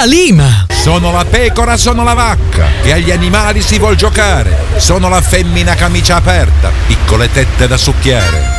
Lima. Sono la pecora, sono la vacca, che agli animali si vuol giocare. Sono la femmina camicia aperta, piccole tette da succhiare.